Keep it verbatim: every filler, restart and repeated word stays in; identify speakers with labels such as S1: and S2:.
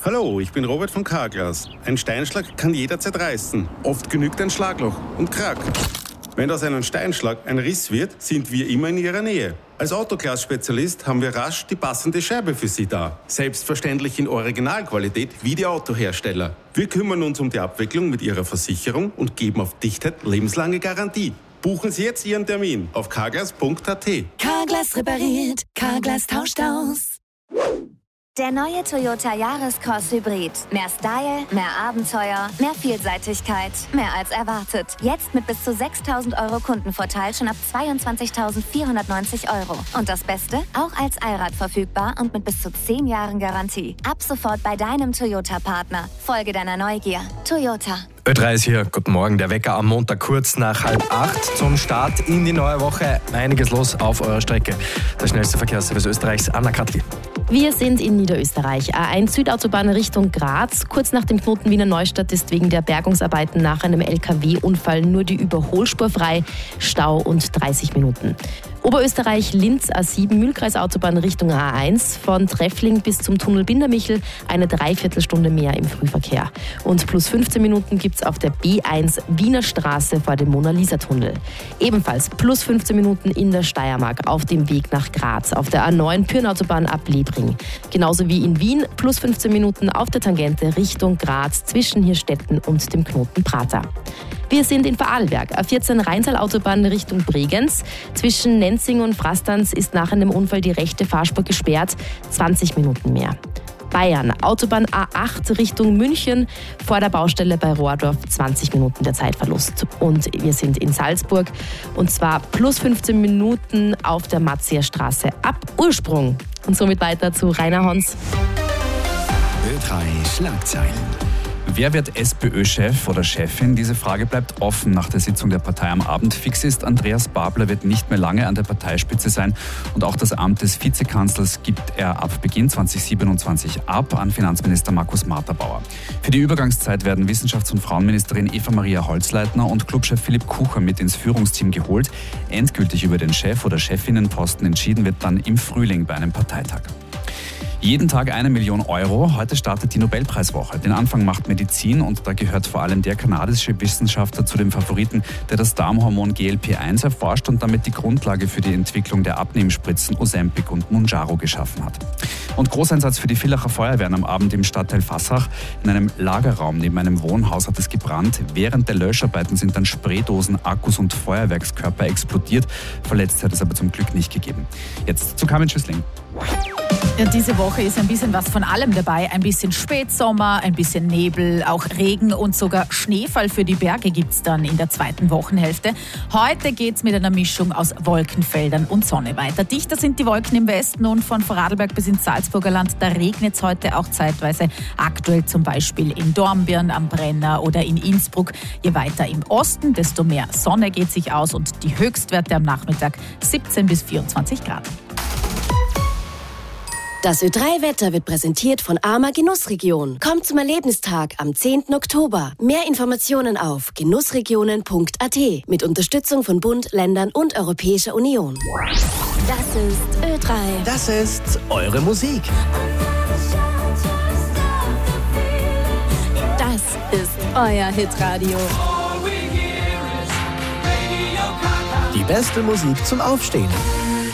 S1: Hallo, ich bin Robert von Carglass. Ein Steinschlag kann jederzeit reißen. Oft genügt ein Schlagloch und Krack. Wenn aus einem Steinschlag ein Riss wird, sind wir immer in Ihrer Nähe. Als Autoglas-Spezialist haben wir rasch die passende Scheibe für Sie da. Selbstverständlich in Originalqualität wie die Autohersteller. Wir kümmern uns um die Abwicklung mit Ihrer Versicherung und geben auf Dichtheit lebenslange Garantie. Buchen Sie jetzt Ihren Termin auf carglass punkt a t.
S2: Carglass repariert, Carglass tauscht aus. Der neue Toyota Yaris-Cross Hybrid. Mehr Style, mehr Abenteuer, mehr Vielseitigkeit, mehr als erwartet. Jetzt mit bis zu sechstausend Euro Kundenvorteil schon ab zweiundzwanzigtausendvierhundertneunzig Euro. Und das Beste? Auch als Allrad verfügbar und mit bis zu zehn Jahren Garantie. Ab sofort bei deinem Toyota-Partner. Folge deiner Neugier. Toyota.
S3: Ö drei ist hier. Guten Morgen. Der Wecker am Montag kurz nach halb acht zum Start in die neue Woche. Einiges los auf eurer Strecke. Der schnellste Verkehrsservice Österreichs, Anna Katli.
S4: Wir sind in Niederösterreich. A eins Südautobahn Richtung Graz. Kurz nach dem Knoten Wiener Neustadt ist wegen der Bergungsarbeiten nach einem L K W-Unfall nur die Überholspur frei. Stau und dreißig Minuten. Oberösterreich Linz A sieben Mühlkreisautobahn Richtung A eins. Von Treffling bis zum Tunnel Bindermichel eine Dreiviertelstunde mehr im Frühverkehr. Und plus fünfzehn Minuten gibt es auf der B eins Wiener Straße vor dem Mona-Lisa-Tunnel. Ebenfalls plus fünfzehn Minuten in der Steiermark auf dem Weg nach Graz auf der A neun Pyrnautobahn ab Lebring. Genauso wie in Wien plus fünfzehn Minuten auf der Tangente Richtung Graz zwischen Hirstetten und dem Knoten Prater. Wir sind in Vorarlberg, A vierzehn Rheintal-Autobahn Richtung Bregenz. Zwischen Nenzing und Frastanz ist nach einem Unfall die rechte Fahrspur gesperrt, zwanzig Minuten mehr. Bayern, Autobahn A acht Richtung München, vor der Baustelle bei Rohrdorf zwanzig Minuten der Zeitverlust. Und wir sind in Salzburg und zwar plus fünfzehn Minuten auf der Matzia Straße ab Ursprung. Und somit weiter zu Rainer Hons.
S5: Ö drei Schlagzeilen.
S6: Wer wird SPÖ-Chef oder Chefin? Diese Frage bleibt offen nach der Sitzung der Partei am Abend. Fix ist, Andreas Babler wird nicht mehr lange an der Parteispitze sein und auch das Amt des Vizekanzlers gibt er ab Beginn zweitausendsiebenundzwanzig ab an Finanzminister Markus Marterbauer. Für die Übergangszeit werden Wissenschafts- und Frauenministerin Eva-Maria Holzleitner und Clubchef Philipp Kucher mit ins Führungsteam geholt. Endgültig über den Chef- oder Chefinnenposten entschieden wird dann im Frühling bei einem Parteitag. Jeden Tag eine Million Euro. Heute startet die Nobelpreiswoche. Den Anfang macht Medizin und da gehört vor allem der kanadische Wissenschaftler zu den Favoriten, der das Darmhormon G L P eins erforscht und damit die Grundlage für die Entwicklung der Abnehmspritzen Ozempic und Mounjaro geschaffen hat. Und Großeinsatz für die Villacher Feuerwehren am Abend im Stadtteil Fassach. In einem Lagerraum neben einem Wohnhaus hat es gebrannt. Während der Löscharbeiten sind dann Spraydosen, Akkus und Feuerwerkskörper explodiert. Verletzt hat es aber zum Glück nicht gegeben. Jetzt zu Carmen Schüssling.
S7: Ja, diese Woche ist ein bisschen was von allem dabei. Ein bisschen Spätsommer, ein bisschen Nebel, auch Regen und sogar Schneefall für die Berge gibt es dann in der zweiten Wochenhälfte. Heute geht es mit einer Mischung aus Wolkenfeldern und Sonne weiter. Dichter sind die Wolken im Westen und von Vorarlberg bis ins Salzburger Land. Da regnet es heute auch zeitweise. Aktuell zum Beispiel in Dornbirn, am Brenner oder in Innsbruck. Je weiter im Osten, desto mehr Sonne geht sich aus und die Höchstwerte am Nachmittag siebzehn bis vierundzwanzig Grad.
S8: Das Ö drei Wetter wird präsentiert von Arma Genussregion. Kommt zum Erlebnistag am zehnten Oktober. Mehr Informationen auf genussregionen punkt a t mit Unterstützung von Bund, Ländern und Europäischer Union.
S2: Das ist Ö drei.
S5: Das ist eure Musik.
S2: Das ist euer Hitradio.
S5: Die beste Musik zum Aufstehen.